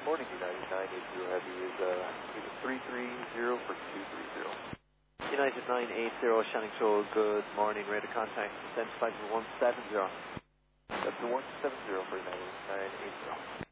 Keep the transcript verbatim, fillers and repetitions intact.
Good morning, United nine eight zero Heavy is uh, three three zero for two three zero. United nine eight zero, Shannon Shoal, good morning, radar contact, descent flight one seven zero. That's the one seven zero for United nine eight zero.